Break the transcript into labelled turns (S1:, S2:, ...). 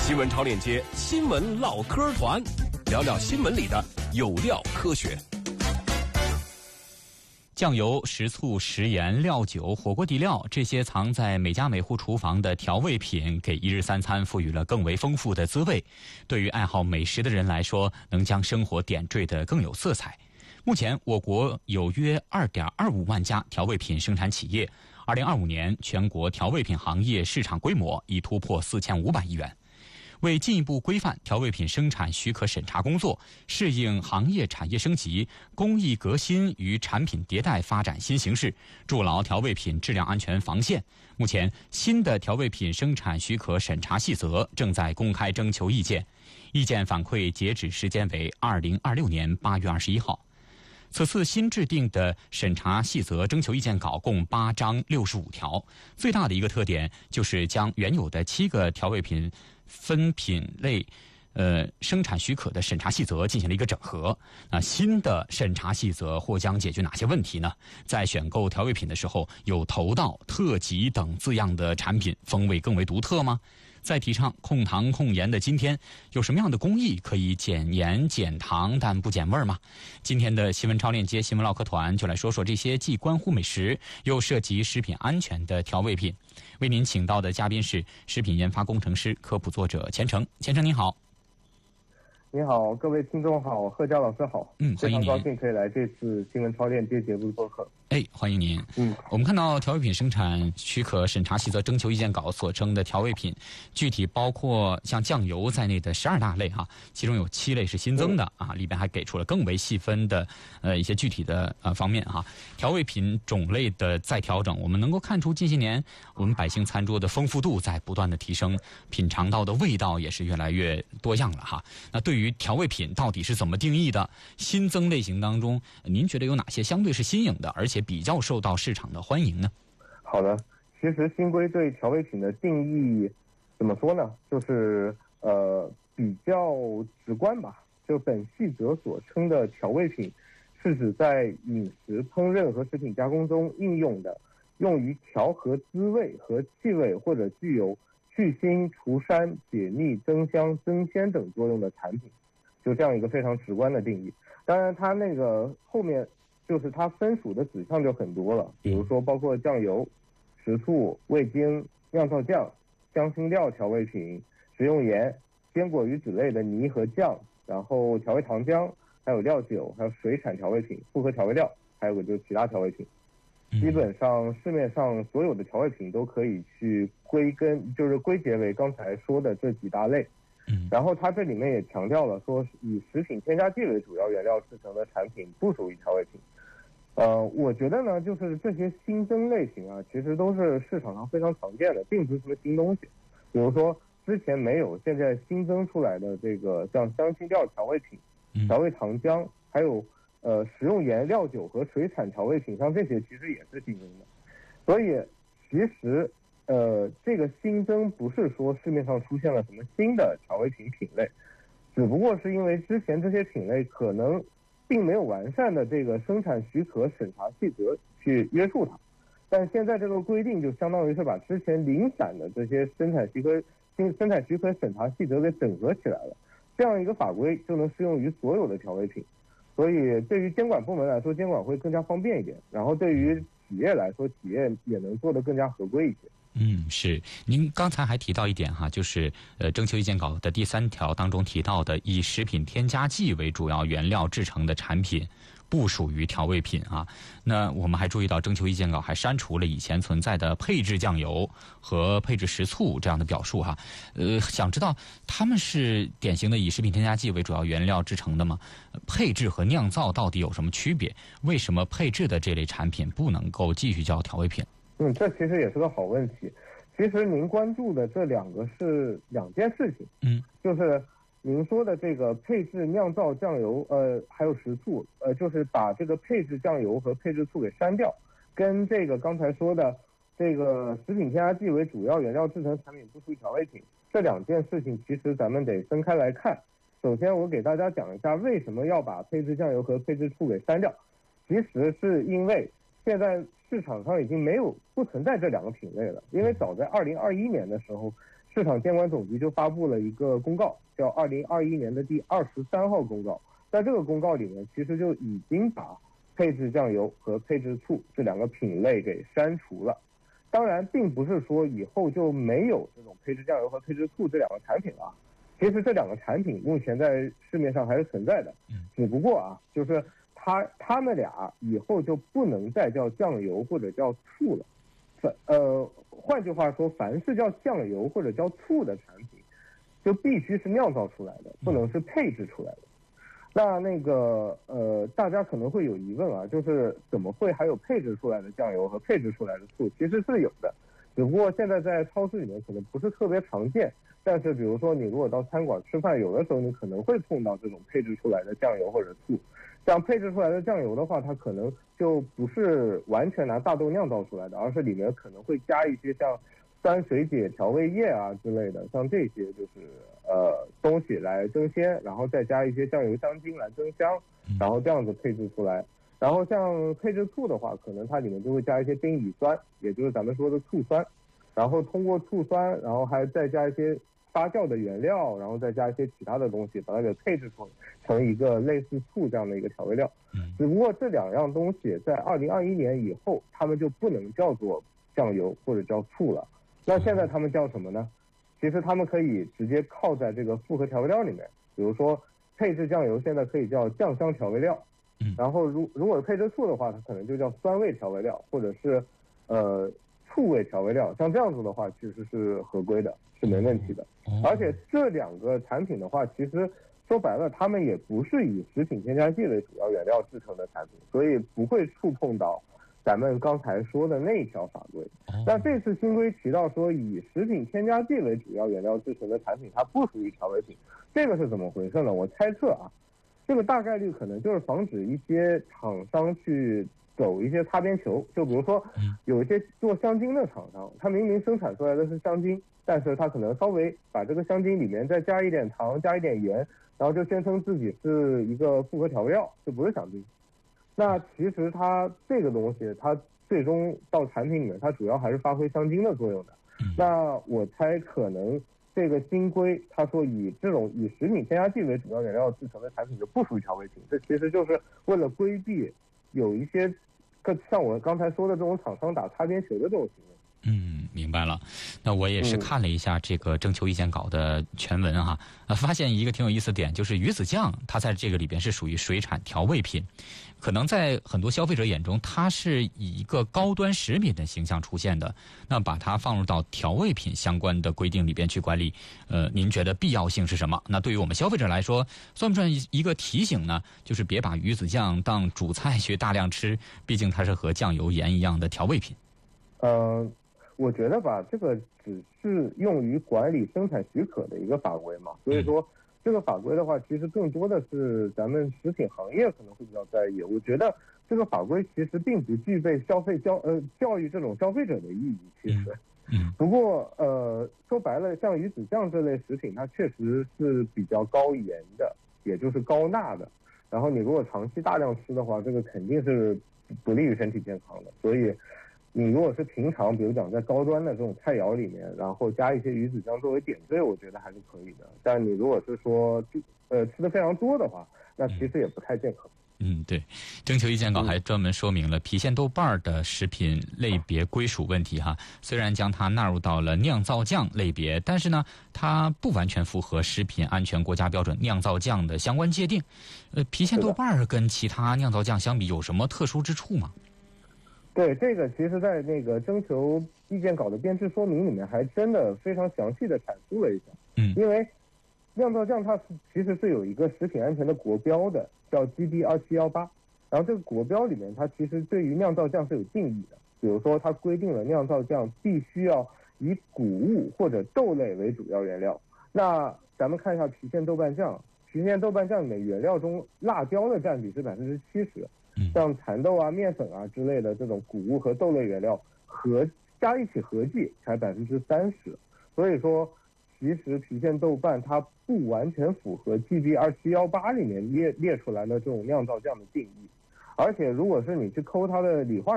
S1: 新闻超链接新闻唠嗑团，聊聊新闻里的有料科学。
S2: 酱油、食醋、食盐、料酒、火锅底料，这些藏在每家每户厨房的调味品，给一日三餐赋予了更为丰富的滋味。对于爱好美食的人来说，能将生活点缀得更有色彩。目前，我国有约 2.25 万家调味品生产企业。2025年，全国调味品行业市场规模已突破4500亿元。为进一步规范调味品生产许可审查工作，适应行业产业升级、工艺革新与产品迭代发展新形势，筑牢调味品质量安全防线。目前，新的调味品生产许可审查细则正在公开征求意见，意见反馈截止时间为2026年8月21号。此次新制定的审查细则征求意见稿共8章65条，最大的一个特点就是将原有的7个调味品分品类生产许可的审查细则进行了一个整合。那新的审查细则或将解决哪些问题呢？在选购调味品的时候，有头道、特级等字样的产品风味更为独特吗？在提倡控糖控盐的今天，有什么样的工艺可以减盐减糖但不减味吗？今天的新闻超链接新闻唠嗑团就来说说这些既关乎美食又涉及食品安全的调味品。为您请到的嘉宾是食品研发工程师、科普作者钱程。钱程您好。
S3: 你好，各位听众好，贺佳老师好。
S2: 欢迎您。
S3: 非常高兴可以来这次新闻超链接节目做客。
S2: 欢迎您。我们看到调味品生产许可审查细则征求意见稿所称的调味品，具体包括像酱油在内的12大类哈，其中有7类是新增的啊，里边还给出了更为细分的一些具体的方面哈。调味品种类的再调整，我们能够看出近些年我们百姓餐桌的丰富度在不断的提升，品尝到的味道也是越来越多样了哈。那对于调味品到底是怎么定义的？新增类型当中，您觉得有哪些相对是新颖的，而且比较受到市场的欢迎呢？
S3: 好的，其实新规对调味品的定义怎么说呢？就是比较直观吧。就本细则所称的调味品，是指在饮食烹饪和食品加工中应用的，用于调和滋味和气味或者具有去腥、除膻、解腻、增香、增鲜等作用的产品。就这样一个非常直观的定义。当然它那个后面就是它分属的指向就很多了，比如说包括酱油、食醋、味精、酿造酱、香辛料调味品、食用盐、坚果与脂类的泥和酱，然后调味糖浆，还有料酒，还有水产调味品、复合调味料，还有个就是其他调味品。基本上市面上所有的调味品都可以去归结为刚才说的这几大类。然后它这里面也强调了说，以食品添加剂为主要原料制成的产品不属于调味品。我觉得呢，就是这些新增类型啊，其实都是市场上非常常见的，并不是什么新东西。比如说之前没有，现在新增出来的这个像香辛料调味品、调味糖浆，还有食用盐、料酒和水产调味品，像这些其实也是新增的。所以其实这个新增不是说市面上出现了什么新的调味品品类，只不过是因为之前这些品类可能并没有完善的这个生产许可审查细则去约束它，但现在这个规定就相当于是把之前零散的这些生产许可审查细则给整合起来了，这样一个法规就能适用于所有的调味品。所以对于监管部门来说，监管会更加方便一点，然后对于企业来说，企业也能做得更加合规一些。
S2: 是。您刚才还提到一点哈，就是征求意见稿的第3条当中提到的，以食品添加剂为主要原料制成的产品不属于调味品啊。那我们还注意到征求意见稿还删除了以前存在的配制酱油和配制食醋这样的表述哈。想知道他们是典型的以食品添加剂为主要原料制成的吗？配制和酿造到底有什么区别？为什么配制的这类产品不能够继续叫调味品？
S3: 这其实也是个好问题。其实您关注的这2个是2件事情。就是您说的这个配制酿造酱油，还有食醋，就是把这个配制酱油和配制醋给删掉，跟这个刚才说的这个食品添加剂为主要原料制成产品不属于调味品，这2件事情其实咱们得分开来看。首先我给大家讲一下为什么要把配制酱油和配制醋给删掉。其实是因为现在市场上已经不存在这2个品类了，因为早在2021年的时候， 市场监管总局就发布了一个公告，叫2021年的第23号公告。在这个公告里面，其实就已经把配制酱油和配制醋这两个品类给删除了。当然，并不是说以后就没有这种配制酱油和配制醋这两个产品了。其实这两个产品目前在市面上还是存在的，只不过啊，就是他们俩以后就不能再叫酱油或者叫醋了。换句话说，凡是叫酱油或者叫醋的产品，就必须是酿造出来的，不能是配制出来的。大家可能会有疑问啊，就是怎么会还有配制出来的酱油和配制出来的醋？其实是有的，只不过现在在超市里面可能不是特别常见。但是比如说你如果到餐馆吃饭，有的时候你可能会碰到这种配制出来的酱油或者醋。像配制出来的酱油的话，它可能就不是完全拿大豆酿造出来的，而是里面可能会加一些像酸水解调味液啊之类的，像这些就是东西来增鲜，然后再加一些酱油香精来增香，然后这样子配制出来。然后像配制醋的话，可能它里面就会加一些丁乙酸，也就是咱们说的醋酸，然后通过醋酸，然后还再加一些发酵的原料，然后再加一些其他的东西，把它给配制成一个类似醋这样的一个调味料。只不过这两样东西在2021年以后，他们就不能叫做酱油或者叫醋了。那现在他们叫什么呢？其实他们可以直接靠在这个复合调味料里面，比如说配制酱油现在可以叫酱香调味料，然后如果是配制醋的话，它可能就叫酸味调味料，或者是醋味调味料。像这样子的话，其实是合规的，是没问题的。而且这两个产品的话，其实说白了，他们也不是以食品添加剂为主要原料制成的产品，所以不会触碰到咱们刚才说的那一条法规。那这次新规提到说以食品添加剂为主要原料制成的产品，它不属于调味品，这个是怎么回事呢？我猜测啊，这个大概率可能就是防止一些厂商去走一些擦边球。就比如说有一些做香精的厂商，他明明生产出来的是香精，但是他可能稍微把这个香精里面再加一点糖，加一点盐，然后就宣称自己是一个复合调味料，就不是香精。那其实它这个东西，它最终到产品里面，它主要还是发挥香精的作用的。那我猜可能这个新规，他说以食品添加剂为主要原料制成的产品就不属于调味品，这其实就是为了规避有一些像我刚才说的这种厂商打擦边球的这种行为。
S2: 明白了。那我也是看了一下这个征求意见稿的全文哈，发现一个挺有意思的点，就是鱼子酱它在这个里边是属于水产调味品，可能在很多消费者眼中，它是以一个高端食品的形象出现的。那把它放入到调味品相关的规定里边去管理，您觉得必要性是什么？那对于我们消费者来说，算不算一个提醒呢？就是别把鱼子酱当主菜去大量吃，毕竟它是和酱油、盐一样的调味品。
S3: 我觉得吧，这个只是用于管理生产许可的一个法规嘛，所以说这个法规的话，其实更多的是咱们食品行业可能会比较在意。我觉得这个法规其实并不具备教育这种消费者的意义，其实。不过说白了，像鱼子酱这类食品，它确实是比较高盐的，也就是高钠的。然后你如果长期大量吃的话，这个肯定是不利于身体健康的。所以你如果是平常，比如讲在高端的这种菜肴里面，然后加一些鱼子酱作为点缀，我觉得还是可以的。但你如果是说吃的非常多的话，那其实也不太健康。
S2: 对，征求意见稿还专门说明了郫县豆瓣的食品类别归属问题哈。虽然将它纳入到了酿造酱类别，但是呢，它不完全符合食品安全国家标准酿造酱的相关界定。郫县豆瓣跟其他酿造酱相比有什么特殊之处吗？
S3: 对，这个其实在那个征求意见稿的编制说明里面还真的非常详细的阐述了一下。因为酿造酱它其实是有一个食品安全的国标的，叫 GB2718，然后这个国标里面它其实对于酿造酱是有定义的，比如说它规定了酿造酱必须要以谷物或者豆类为主要原料。那咱们看一下郫县豆瓣酱，郫县豆瓣酱里面原料中辣椒的占比是70%，像蚕豆啊、面粉啊之类的这种谷物和豆类原料加一起合计才30%，所以说其实郫县豆瓣它不完全符合 GB2718里面列出来的这种酿造酱的定义。而且如果是你去抠它的理化